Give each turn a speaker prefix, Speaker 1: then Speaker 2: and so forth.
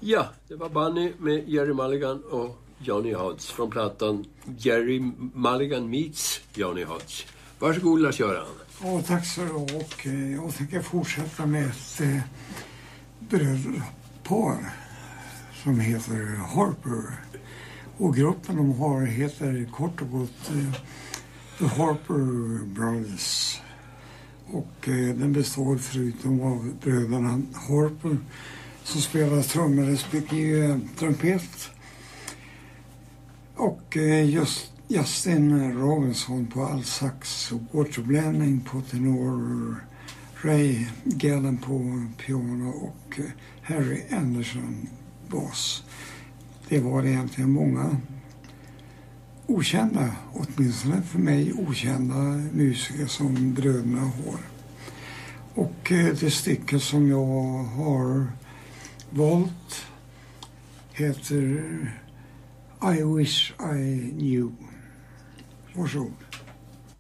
Speaker 1: Ja, det var Bunny med Jerry Mulligan och Johnny Hodge från plattan Jerry Mulligan Meets Johnny Hodge. Varsågod Lars-Göran.
Speaker 2: Ja, tack så du. Och jag tänker fortsätta med ett brödpar som heter Harper. Och gruppen de har heter kort och gott The Harper Brothers. Och den består förutom av bröderna Harper som spelar trummor respektive trumpet. Och Justin Robinson på allsax och återbländning på tenor, Ray Gallen på piano och Harry Anderson bas. Det var egentligen många okända, åtminstone för mig okända musiker som bröderna har. Och det stycke som jag har valt heter I Wish I Knew. Varsågod.